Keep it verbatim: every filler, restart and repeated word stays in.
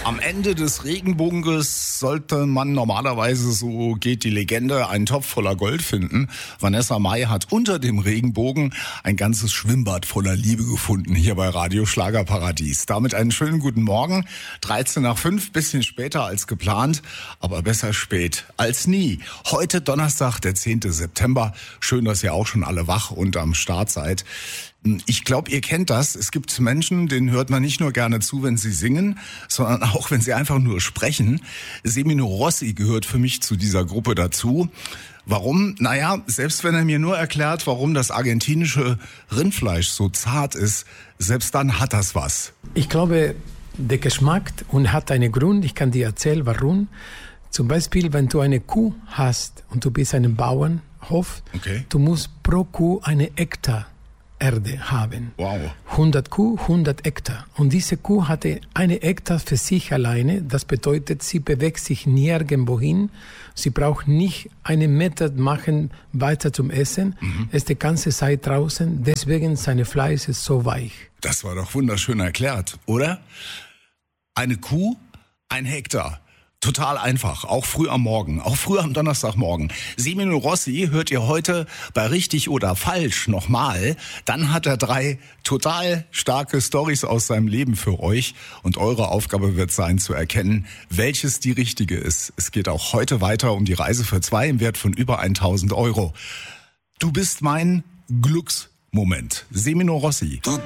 Am Ende des Regenbogens sollte man normalerweise, so geht die Legende, einen Topf voller Gold finden. Vanessa Mai hat unter dem Regenbogen ein ganzes Schwimmbad voller Liebe gefunden, hier bei Radio Schlagerparadies. Damit einen schönen guten Morgen. dreizehn nach fünf, bisschen später als geplant, aber besser spät als nie. Heute Donnerstag, der zehnten September. Schön, dass ihr auch schon alle wach und am Start seid. Ich glaube, ihr kennt das. Es gibt Menschen, denen hört man nicht nur gerne zu, wenn sie singen, sondern auch, wenn sie einfach nur sprechen. Semino Rossi gehört für mich zu dieser Gruppe dazu. Warum? Naja, selbst wenn er mir nur erklärt, warum das argentinische Rindfleisch so zart ist, selbst dann hat das was. Ich glaube, der Geschmack und hat einen Grund. Ich kann dir erzählen, warum. Zum Beispiel, wenn du eine Kuh hast und du bist ein Bauernhof, okay. Du musst pro Kuh eine Hektar Erde haben. Wow. hundert Kuh, hundert Hektar. Und diese Kuh hatte eine Hektar für sich alleine. Das bedeutet, sie bewegt sich nirgendwo hin. Sie braucht nicht einen Meter machen weiter zum Essen. Mhm. Es ist die ganze Zeit draußen. Deswegen seine Fleisch ist so weich. Das war doch wunderschön erklärt, oder? Eine Kuh, ein Hektar. Total einfach, auch früh am Morgen, auch früh am Donnerstagmorgen. Semino Rossi hört ihr heute bei Richtig oder Falsch nochmal. Dann hat er drei total starke Storys aus seinem Leben für euch. Und eure Aufgabe wird sein, zu erkennen, welches die richtige ist. Es geht auch heute weiter um die Reise für zwei im Wert von über tausend Euro. Du bist mein Glücksmoment. Semino Rossi.